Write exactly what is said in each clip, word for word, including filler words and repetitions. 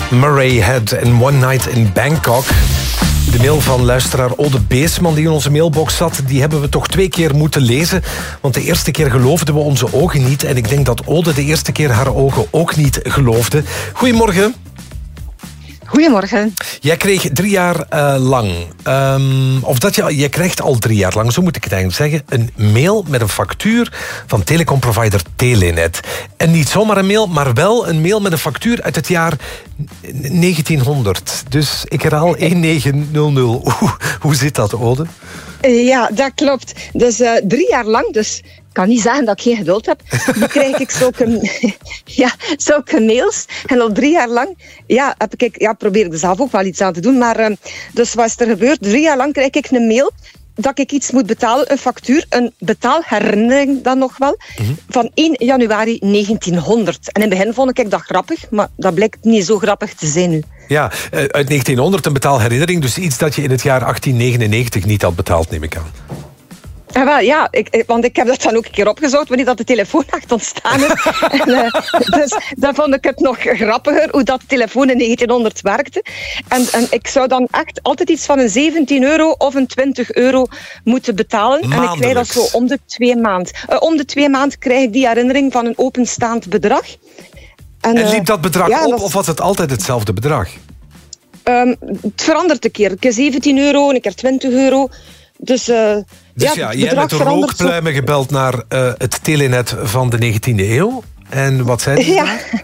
Murray Head en One Night in Bangkok. De mail van luisteraar Ode Beesman die in onze mailbox zat, die hebben we toch twee keer moeten lezen. Want de eerste keer geloofden we onze ogen niet. En ik denk dat Ode de eerste keer haar ogen ook niet geloofde. Goedemorgen. Goedemorgen. Jij kreeg drie jaar uh, lang, um, of dat je, jij krijgt al drie jaar lang, zo moet ik het eigenlijk zeggen, een mail met een factuur van telecomprovider Telenet. En niet zomaar een mail, maar wel een mail met een factuur uit het jaar negentienhonderd. Dus ik herhaal negentienhonderd. Hoe, hoe zit dat, Ode? Ja, dat klopt. Dus uh, drie jaar lang, dus ik kan niet zeggen dat ik geen geduld heb. Nu krijg ik zulke, ja, zulke mails. En al drie jaar lang ja, heb ik, ja, probeer ik er zelf ook wel iets aan te doen. Maar uh, dus wat is er gebeurd? Drie jaar lang krijg ik een mail dat ik iets moet betalen, een factuur, een betaalherinnering dan nog wel, mm-hmm. van één januari negentienhonderd. En in het begin vond ik dat grappig, maar dat blijkt niet zo grappig te zijn nu. Ja, uit negentienhonderd een betaalherinnering, dus iets dat je in het jaar achttien negenennegentig niet had betaald, neem ik aan. Ja, wel, ja ik, want ik heb dat dan ook een keer opgezocht wanneer dat de telefoon echt ontstaan is. en, uh, dus dan vond ik het nog grappiger hoe dat de telefoon in negentienhonderd werkte. En, en ik zou dan echt altijd iets van een zeventien euro of een twintig euro moeten betalen. Maandelijks. En ik krijg dat zo om de twee maand. Uh, om de twee maand krijg ik die herinnering van een openstaand bedrag. En, uh, en liep dat bedrag ja, op dat... of was het altijd hetzelfde bedrag? Um, het verandert een keer. Een keer zeventien euro, een keer twintig euro. Dus, uh, dus ja, ja, jij hebt met rookpluimen gebeld naar uh, het Telenet van de negentiende eeuw. En wat zei je? Ja,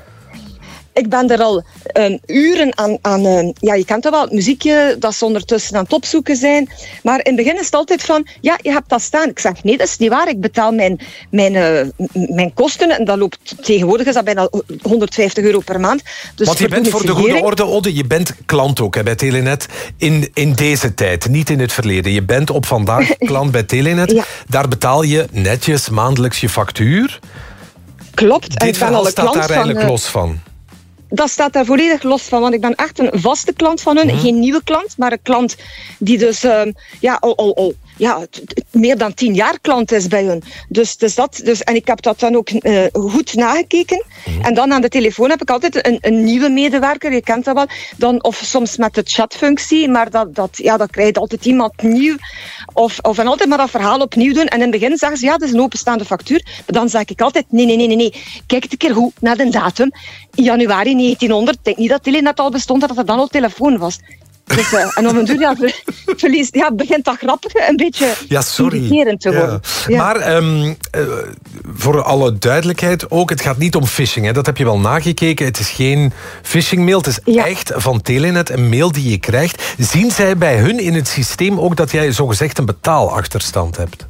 ik ben er al um, uren aan... aan uh, ja, je kent dat wel, het muziekje dat ze ondertussen aan het opzoeken zijn. Maar in het begin is het altijd van, ja, je hebt dat staan. Ik zeg, nee, dat is niet waar. Ik betaal mijn, mijn, uh, mijn kosten en dat loopt tegenwoordig is dat bijna honderdvijftig euro per maand. Dus Want je bent voor de goede orde, Ode, je bent klant ook hè, bij Telenet in, in deze tijd, niet in het verleden. Je bent op vandaag klant bij Telenet. Ja. Daar betaal je netjes maandelijks je factuur. Klopt. Dit en ik ben al een staat klant daar eigenlijk van, uh, los van. Dat staat daar volledig los van, want ik ben echt een vaste klant van hun. Mm. Geen nieuwe klant, maar een klant die dus um, ja, al, al, al ja, t- t- meer dan tien jaar klant is bij hun. Dus, dus dat, dus, en ik heb dat dan ook uh, goed nagekeken. Mm. En dan aan de telefoon heb ik altijd een, een nieuwe medewerker, je kent dat wel. Dan, of soms met de chatfunctie, maar dat, dat, ja, dan krijg je altijd iemand nieuw. Of, of en altijd maar dat verhaal opnieuw doen. En in het begin zeggen ze, ja, dat is een openstaande factuur. Maar dan zeg ik altijd, nee, nee, nee, nee, nee. Kijk het een keer goed naar de datum. In januari negentienhonderd, ik denk niet dat Telenet al bestond, dat er dan al telefoon was. Dus, uh, en op een duur ja, verlies, ja, begint dat grappig een beetje ja, irriterend te worden. Ja. Ja. Maar um, uh, voor alle duidelijkheid ook, het gaat niet om phishing. Hè. Dat heb je wel nagekeken. Het is geen phishing-mail. Het is ja. echt van Telenet een mail die je krijgt. Zien zij bij hun in het systeem ook dat jij zogezegd een betaalachterstand hebt?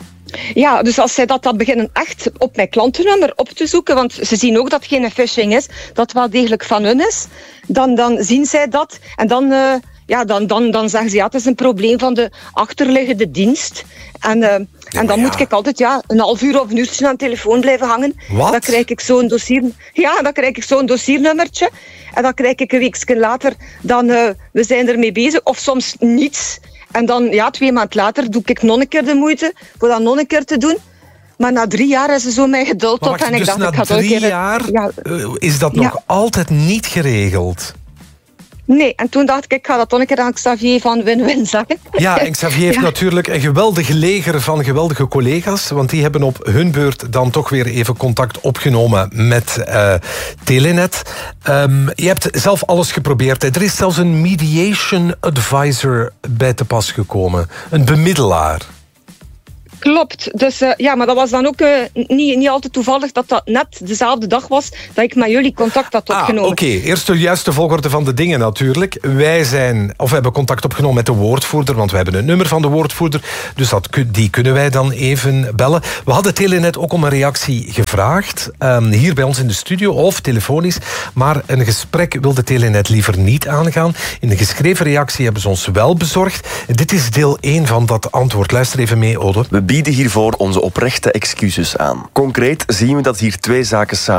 Ja, dus als zij dat dan beginnen echt op mijn klantennummer op te zoeken, want ze zien ook dat het geen phishing is, dat het wel degelijk van hun is, dan, dan zien zij dat en dan, uh, ja, dan, dan, dan zeggen ze ja, het is een probleem van de achterliggende dienst. En, uh, ja, en dan ja. moet ik altijd ja, een half uur of een uurtje aan de telefoon blijven hangen. Wat? Dan krijg ik zo'n dossier, ja, dan krijg ik zo'n dossiernummertje en dan krijg ik een weekje later, dan uh, we zijn ermee bezig, of soms niets. En dan, ja, twee maanden later doe ik nog een keer de moeite voor dat nog een keer te doen. Maar na drie jaar is ze zo mijn geduld maar op. wacht, En ik dus dacht, na ik ga drie een keer, jaar ja, uh, is dat nog ja. altijd niet geregeld? Nee, en toen dacht ik, ik ga dat toch een keer aan Xavier van Win-Win zeggen. Ja, en Xavier heeft ja. natuurlijk een geweldig leger van geweldige collega's, want die hebben op hun beurt dan toch weer even contact opgenomen met uh, Telenet. Um, je hebt zelf alles geprobeerd. Hè. Er is zelfs een mediation advisor bij te pas gekomen. Een bemiddelaar. Klopt. Dus uh, ja, maar dat was dan ook uh, niet, niet altijd toevallig dat dat net dezelfde dag was dat ik met jullie contact had opgenomen. Ah, oké. Okay. Eerst de juiste volgorde van de dingen natuurlijk. Wij zijn, of we hebben contact opgenomen met de woordvoerder, want we hebben een nummer van de woordvoerder, dus dat, die kunnen wij dan even bellen. We hadden Telenet ook om een reactie gevraagd, um, hier bij ons in de studio of telefonisch, maar een gesprek wilde Telenet liever niet aangaan. In de geschreven reactie hebben ze ons wel bezorgd. Dit is deel één van dat antwoord. Luister even mee, Ode. We bieden hiervoor onze oprechte excuses aan. Concreet zien we dat hier twee zaken samen